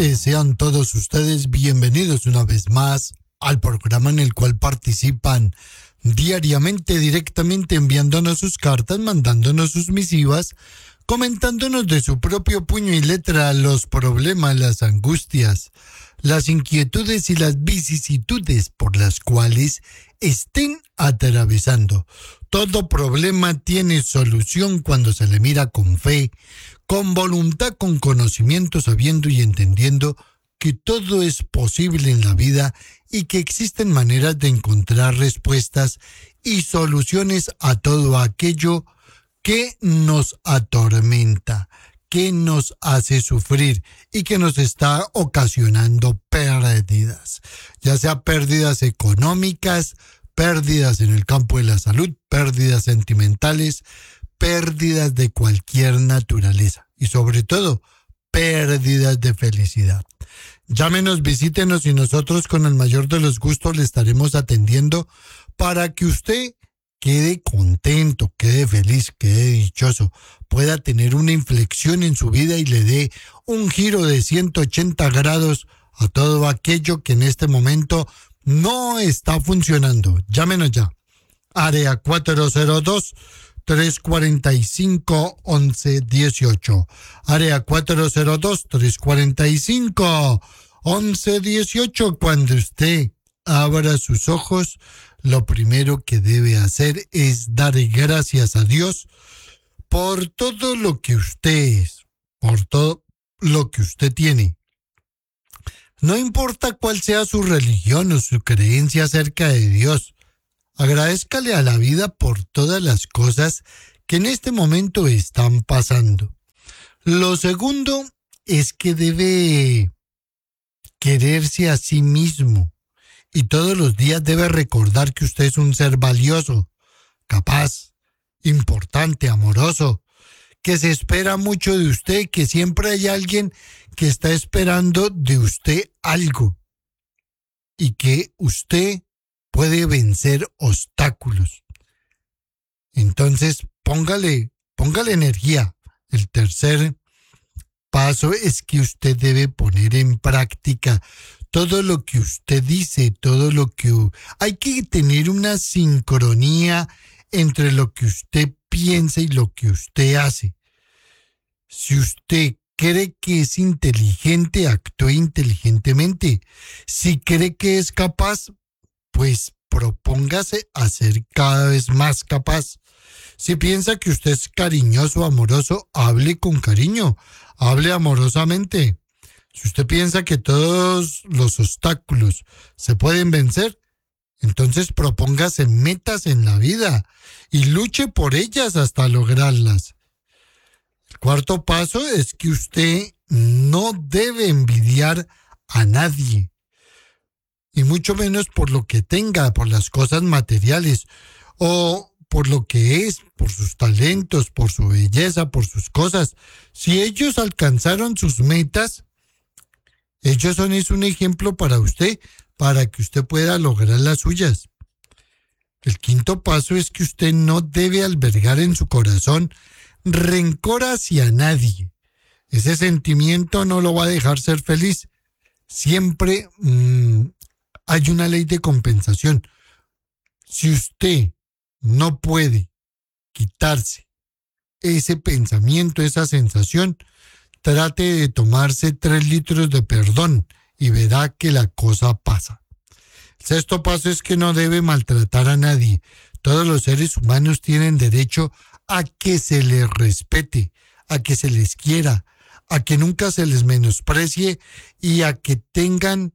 Sean todos ustedes bienvenidos una vez más al programa en el cual participan diariamente, directamente enviándonos sus cartas, mandándonos sus misivas, comentándonos de su propio puño y letra los problemas, las angustias, las inquietudes y las vicisitudes por las cuales estén atravesando. Todo problema tiene solución cuando se le mira con fe, con voluntad, con conocimiento, sabiendo y entendiendo que todo es posible en la vida y que existen maneras de encontrar respuestas y soluciones a todo aquello que nos atormenta, que nos hace sufrir y que nos está ocasionando pérdidas, ya sea pérdidas económicas, pérdidas en el campo de la salud, pérdidas sentimentales, pérdidas de cualquier naturaleza y sobre todo pérdidas de felicidad. Llámenos, visítenos y nosotros con el mayor de los gustos le estaremos atendiendo para que usted quede contento, quede feliz, quede dichoso, pueda tener una inflexión en su vida y le dé un giro de 180 grados a todo aquello que en este momento no está funcionando. Llámenos ya. Área 402-345-1118. Área 402-345-1118. Cuando usted abra sus ojos, lo primero que debe hacer es dar gracias a Dios por todo lo que usted es, por todo lo que usted tiene. No importa cuál sea su religión o su creencia acerca de Dios, agradézcale a la vida por todas las cosas que en este momento están pasando. Lo segundo es que debe quererse a sí mismo y todos los días debe recordar que usted es un ser valioso, capaz, importante, amoroso, que se espera mucho de usted, que siempre hay alguien que está esperando de usted algo y que usted puede vencer obstáculos. Entonces, póngale energía. El tercer paso es que usted debe poner en práctica todo lo que usted dice, todo lo que... Hay que tener una sincronía entre lo que usted piensa y lo que usted hace. Si usted cree que es inteligente, actúe inteligentemente. Si cree que es capaz, pues propóngase a ser cada vez más capaz. Si piensa que usted es cariñoso, amoroso, hable con cariño, hable amorosamente. Si usted piensa que todos los obstáculos se pueden vencer, entonces propóngase metas en la vida y luche por ellas hasta lograrlas. El cuarto paso es que usted no debe envidiar a nadie, y mucho menos por lo que tenga, por las cosas materiales, o por lo que es, por sus talentos, por su belleza, por sus cosas. Si ellos alcanzaron sus metas, ellos son un ejemplo para usted, para que usted pueda lograr las suyas. El quinto paso es que usted no debe albergar en su corazón rencor hacia nadie. Ese sentimiento no lo va a dejar ser feliz. Siempre hay una ley de compensación. Si usted no puede quitarse ese pensamiento, esa sensación, trate de tomarse 3 litros de perdón y verá que la cosa pasa. El sexto paso es que no debe maltratar a nadie. Todos los seres humanos tienen derecho a que se les respete, a que se les quiera, a que nunca se les menosprecie y a que tengan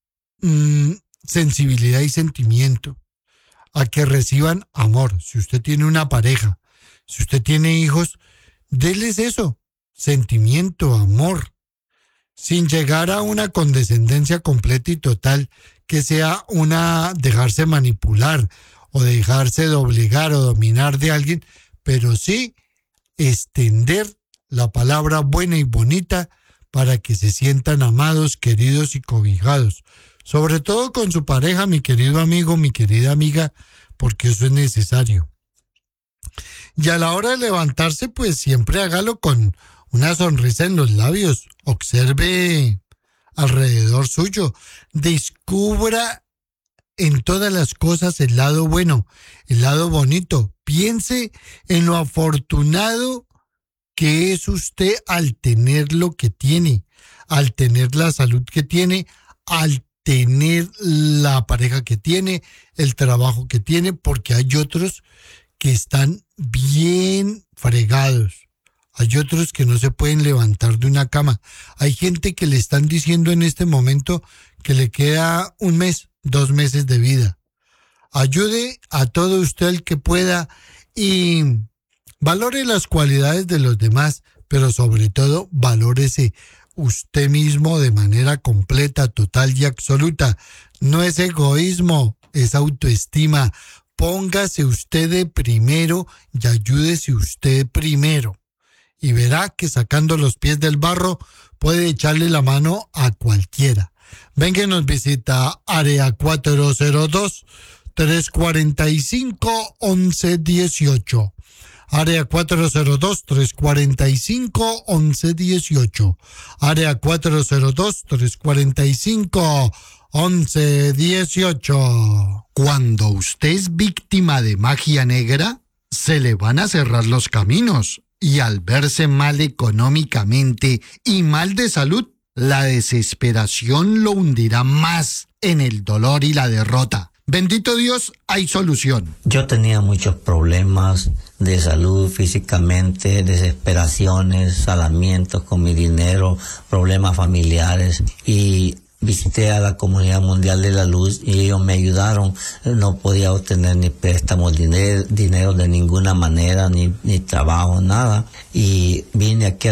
sensibilidad y sentimiento, a que reciban amor. Si usted tiene una pareja, si usted tiene hijos, déles eso, sentimiento, amor, sin llegar a una condescendencia completa y total, que sea dejarse manipular o dejarse doblegar o dominar de alguien, pero sí extender la palabra buena y bonita para que se sientan amados, queridos y cobijados. Sobre todo con su pareja, mi querido amigo, mi querida amiga, porque eso es necesario. Y a la hora de levantarse, pues siempre hágalo con una sonrisa en los labios. Observe alrededor suyo. Descubra en todas las cosas el lado bueno, el lado bonito. Piense en lo afortunado que es usted al tener lo que tiene, al tener la salud que tiene, al tener la pareja que tiene, el trabajo que tiene, porque hay otros que están bien fregados. Hay otros que no se pueden levantar de una cama. Hay gente que le están diciendo en este momento que le queda 1 mes, 2 meses de vida. Ayude a todo usted el que pueda y valore las cualidades de los demás, pero sobre todo valórese usted mismo de manera completa, total y absoluta. No es egoísmo, es autoestima. Póngase usted de primero y ayúdese usted primero. Y verá que sacando los pies del barro puede echarle la mano a cualquiera. Venga y nos visita área 402-345-1118. Área 402-345-1118. Área 402-345-1118. Cuando usted es víctima de magia negra, se le van a cerrar los caminos. Y al verse mal económicamente y mal de salud, la desesperación lo hundirá más en el dolor y la derrota. Bendito Dios, hay solución. Yo tenía muchos problemas de salud físicamente, desesperaciones, salamientos con mi dinero, problemas familiares y visité a la Comunidad Mundial de la Luz y ellos me ayudaron. No podía obtener ni préstamos, dinero de ninguna manera, ni trabajo, nada. Y vine aquí